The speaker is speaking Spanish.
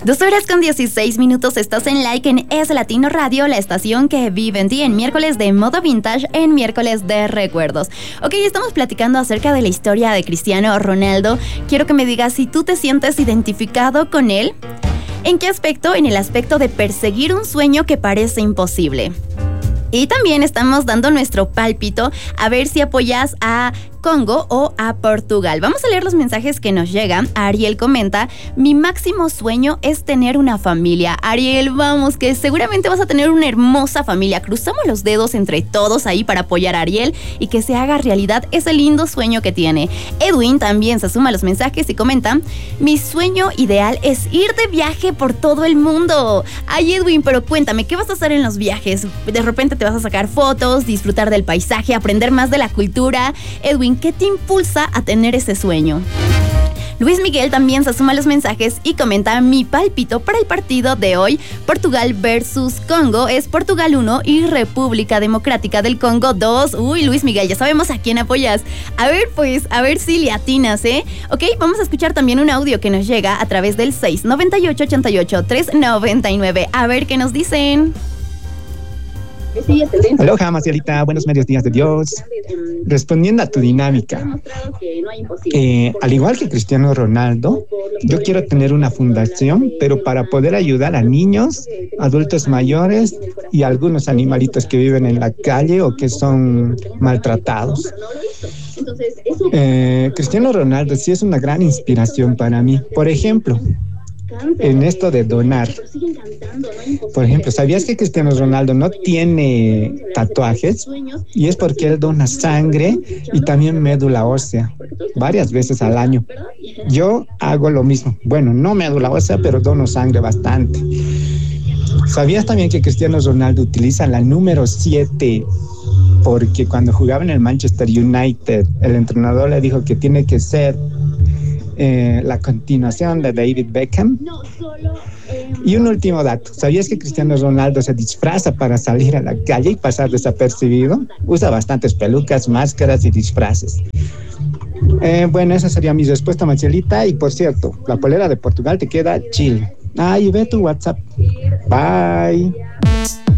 2:16, estás en Like en Es Latino Radio, la estación que vive en ti en miércoles de modo vintage, en miércoles de recuerdos. Ok, estamos platicando acerca de la historia de Cristiano Ronaldo. Quiero que me digas si tú te sientes identificado con él. ¿En qué aspecto? En el aspecto de perseguir un sueño que parece imposible. Y también estamos dando nuestro pálpito a ver si apoyas a Congo o a Portugal. Vamos a leer los mensajes que nos llegan. Ariel comenta: mi máximo sueño es tener una familia. Ariel, vamos, que seguramente vas a tener una hermosa familia. Cruzamos los dedos entre todos ahí para apoyar a Ariel y que se haga realidad ese lindo sueño que tiene. Edwin también se suma a los mensajes y comenta: mi sueño ideal es ir de viaje por todo el mundo. Ay, Edwin, pero cuéntame, ¿qué vas a hacer en los viajes? De repente te vas a sacar fotos, disfrutar del paisaje, aprender más de la cultura. Edwin, ¿qué te impulsa a tener ese sueño? Luis Miguel también se suma a los mensajes y comenta: mi pálpito para el partido de hoy, Portugal versus Congo, es Portugal 1 y República Democrática del Congo 2. Uy, Luis Miguel, ya sabemos a quién apoyas. A ver, pues, a ver si le atinas, ¿eh? Ok, vamos a escuchar también un audio que nos llega a través del 698-88-399. A ver qué nos dicen. Aloha, Macielita, buenos medios días de Dios. Respondiendo a tu dinámica, al igual que Cristiano Ronaldo, yo quiero tener una fundación, pero para poder ayudar a niños, adultos mayores y algunos animalitos que viven en la calle o que son maltratados. Cristiano Ronaldo sí es una gran inspiración para mí. Por ejemplo, en esto de donar. Por ejemplo, ¿sabías que Cristiano Ronaldo no tiene tatuajes? Y es porque él dona sangre y también médula ósea varias veces al año. Yo hago lo mismo. Bueno, no médula ósea, pero dono sangre bastante. ¿Sabías también que Cristiano Ronaldo utiliza la número 7? Porque cuando jugaba en el Manchester United, el entrenador le dijo que tiene que ser la continuación de David Beckham. Y un último dato: ¿sabías que Cristiano Ronaldo se disfraza para salir a la calle y pasar desapercibido? Usa bastantes pelucas, máscaras y disfraces. Bueno, esa sería mi respuesta, Marcelita. Y por cierto, la polera de Portugal te queda chill. Y ve tu WhatsApp. Bye.